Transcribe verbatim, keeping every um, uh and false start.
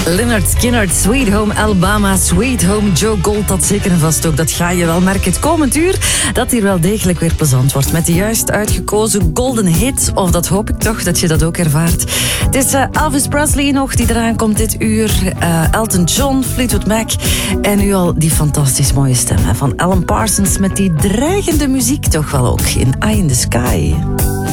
Lynyrd Skynyrd, Sweet Home Alabama, Sweet Home Joe Gold. Dat zeker en vast ook, dat ga je wel merken het komend uur. Dat hier wel degelijk weer plezant wordt met de juist uitgekozen golden hits. Of dat hoop ik toch, dat je dat ook ervaart. Het is uh, Elvis Presley nog die eraan komt dit uur. Uh, Elton John, Fleetwood Mac. En nu al die fantastisch mooie stem hè, van Alan Parsons met die dreigende muziek toch wel ook in Eye in the Sky.